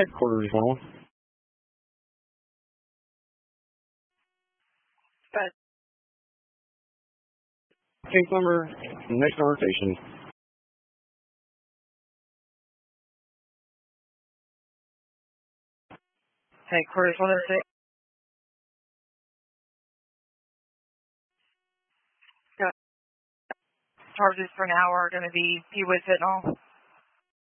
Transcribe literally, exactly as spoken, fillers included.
Headquarters one one. But Case number, next on rotation. headquarters one oh six. Got charges for now are going to be P W I S fentanyl.